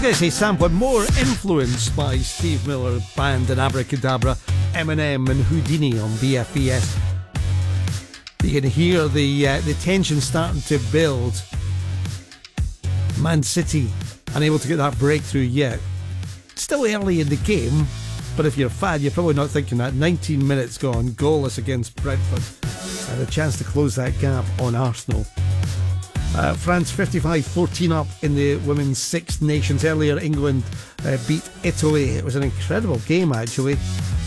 going to say sampled, more influenced by Steve Miller Band and Abracadabra, Eminem and Houdini on BFBS. You can hear the tension starting to build. Man City unable to get that breakthrough yet. Still early in the game, but if you're a fan, you're probably not thinking that. 19 minutes gone, goalless against Brentford, and a chance to close that gap on Arsenal. France 55-14 up in the Women's Six Nations. Earlier, England beat Italy. It was an incredible game, actually.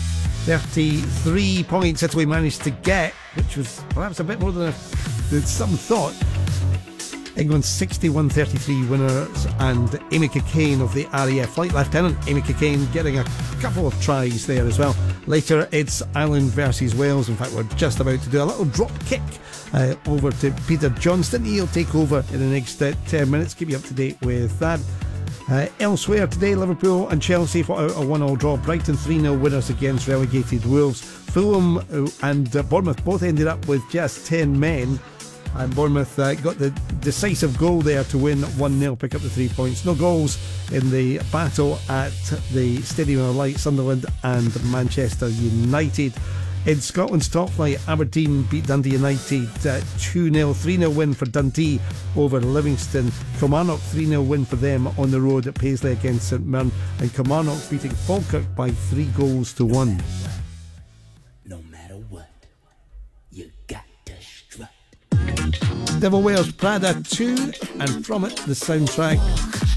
33 points Italy managed to get, which was perhaps a bit more than some thought. England's 61-33 winners, and Amy Cockayne of the RAF, Flight Lieutenant Amy Cockayne, getting a couple of tries there as well. Later, it's Ireland versus Wales. In fact, we're just about to do a little drop kick over to Peter Johnston. He'll take over in the next 10 minutes. Keep you up to date with that. Elsewhere today, Liverpool and Chelsea fought out a 1-1 draw. Brighton 3-0 winners against relegated Wolves. Fulham and Bournemouth both ended up with just 10 men, and Bournemouth got the decisive goal there to win 1-0, pick up the 3 points. No goals in the battle at the Stadium of Light. Sunderland and Manchester United. In Scotland's top flight, Aberdeen beat Dundee United 2-0. 3-0 win for Dundee over Livingston. Kilmarnock 3-0 win for them on the road at Paisley against St Mirren. And Kilmarnock beating Falkirk by 3-1. No matter what, you got to strut. Devil Wears Prada 2, and from it, the soundtrack